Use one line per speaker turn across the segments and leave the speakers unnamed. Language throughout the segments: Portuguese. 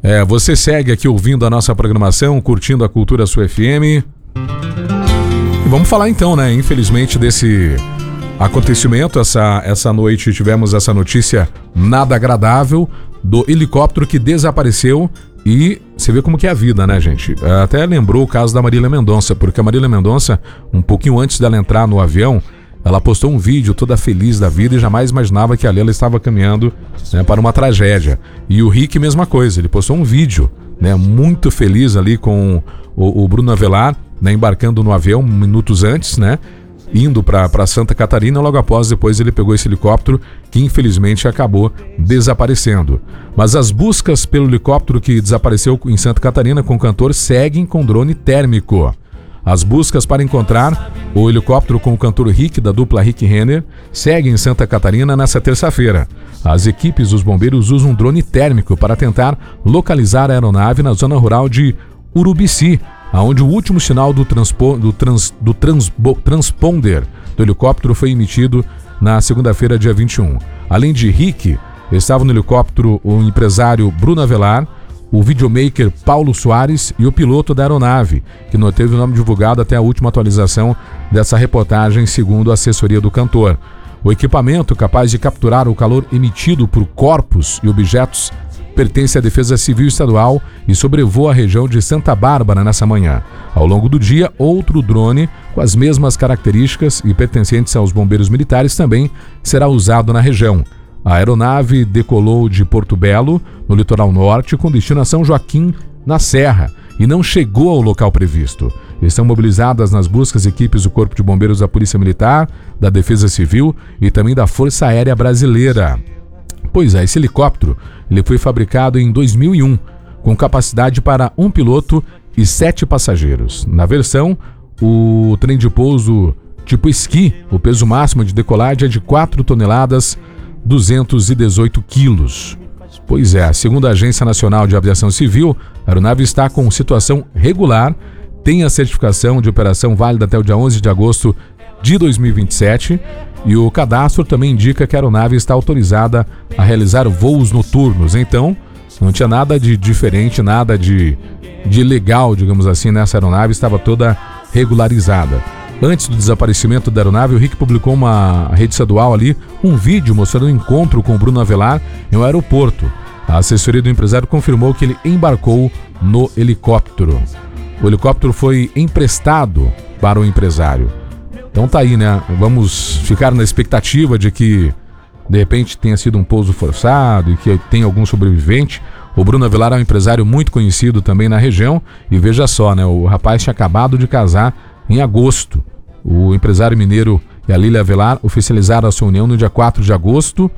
Você segue aqui ouvindo a nossa programação, curtindo a Cultura Sul FM. E vamos falar então, né? Infelizmente desse acontecimento, essa noite tivemos essa notícia nada agradável do helicóptero que desapareceu. E você vê como que é a vida, né, gente? Até lembrou o caso da Marília Mendonça, porque a Marília Mendonça, um pouquinho antes dela entrar no avião, ela postou um vídeo toda feliz da vida e jamais imaginava que ali ela estava caminhando, né, para uma tragédia. E o Rick, mesma coisa, ele postou um vídeo, né, muito feliz ali com o Bruno Avelar, né, embarcando no avião minutos antes, né, indo para Santa Catarina. Logo após, depois ele pegou esse helicóptero que infelizmente acabou desaparecendo. Mas as buscas pelo helicóptero que desapareceu em Santa Catarina com o cantor seguem com drone térmico. As buscas para encontrar o helicóptero com o cantor Rick, da dupla Rick e Renner, seguem em Santa Catarina nesta terça-feira. As equipes dos bombeiros usam um drone térmico para tentar localizar a aeronave na zona rural de Urubici, onde o último sinal do transponder do helicóptero foi emitido na segunda-feira, dia 21. Além de Rick, estavam no helicóptero o empresário Bruno Avelar, o videomaker Paulo Soares e o piloto da aeronave, que não teve o nome divulgado até a última atualização dessa reportagem, segundo a assessoria do cantor. O equipamento, capaz de capturar o calor emitido por corpos e objetos, pertence à Defesa Civil Estadual e sobrevoa a região de Santa Bárbara nessa manhã. Ao longo do dia, outro drone com as mesmas características e pertencentes aos bombeiros militares também será usado na região. A aeronave decolou de Porto Belo, no litoral norte, com destino a São Joaquim, na Serra, e não chegou ao local previsto. Estão mobilizadas nas buscas equipes do Corpo de Bombeiros da Polícia Militar, da Defesa Civil e também da Força Aérea Brasileira. Pois é, esse helicóptero ele foi fabricado em 2001, com capacidade para um piloto e 7 passageiros. Na versão, o trem de pouso tipo esqui, o peso máximo de decolagem é de 4 toneladas 218 quilos. Pois é, segundo a Agência Nacional de Aviação Civil, a aeronave está com situação regular, tem a certificação de operação válida até o dia 11 de agosto de 2027 e o cadastro também indica que a aeronave está autorizada a realizar voos noturnos. Então, não tinha nada de diferente, nada de ilegal, digamos assim, nessa aeronave, estava toda regularizada. Antes do desaparecimento da aeronave, o Rick publicou uma rede estadual ali, um vídeo mostrando um encontro com o Bruno Avelar em um aeroporto. A assessoria do empresário confirmou que ele embarcou no helicóptero. O helicóptero foi emprestado para o empresário. Então tá aí, né? Vamos ficar na expectativa de que de repente tenha sido um pouso forçado e que tenha algum sobrevivente. O Bruno Avelar é um empresário muito conhecido também na região e veja só, né? O rapaz tinha acabado de casar em agosto. O empresário mineiro e a Lília Avelar oficializaram a sua união no dia 4 de agosto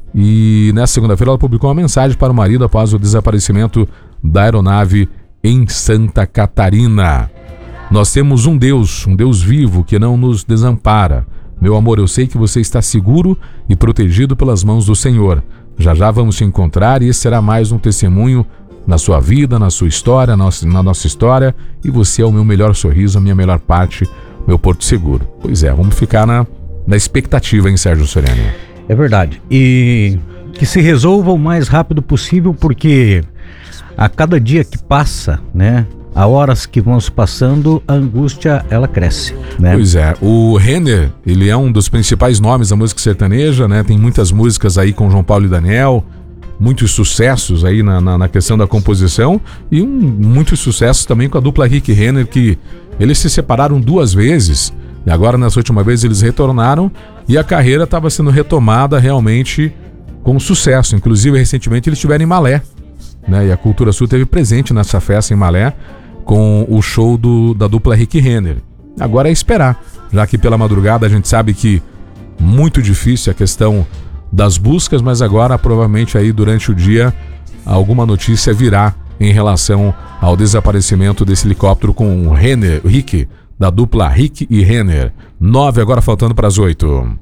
e nessa segunda-feira ela publicou uma mensagem para o marido após o desaparecimento da aeronave em Santa Catarina. Nós temos um Deus vivo que não nos desampara. Meu amor, eu sei que você está seguro e protegido pelas mãos do Senhor. Já já vamos se encontrar e esse será mais um testemunho na sua vida, na sua história, na nossa história, e você é o meu melhor sorriso, a minha melhor parte, meu porto seguro. Pois é, vamos ficar na expectativa, hein, Sérgio Soriano?
É verdade. E que se resolva o mais rápido possível, porque a cada dia que passa, né, a horas que vão se passando, a angústia, ela cresce, né? Pois
é, o Renner, ele é um dos principais nomes da música sertaneja, né? Tem muitas músicas aí com João Paulo e Daniel, muitos sucessos aí na questão da composição e muitos sucessos também com a dupla Rick e Renner, que eles se separaram 2 vezes e agora nessa última vez eles retornaram e a carreira estava sendo retomada realmente com sucesso. Inclusive recentemente eles estiveram em Malé, né? E a Cultura Sul esteve presente nessa festa em Malé com o show da dupla Rick e Renner. Agora é esperar, já que pela madrugada a gente sabe que muito difícil a questão das buscas, mas agora provavelmente aí durante o dia alguma notícia virá em relação ao desaparecimento desse helicóptero com o Rick, da dupla Rick e Renner. 9 agora faltando para as 8.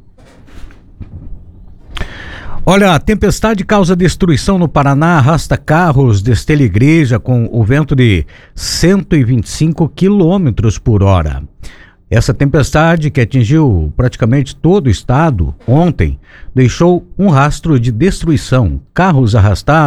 Olha, a tempestade causa destruição no Paraná, arrasta carros, destelha igreja com o vento de 125 km por hora. Essa tempestade, que atingiu praticamente todo o estado ontem, deixou um rastro de destruição, carros arrastados,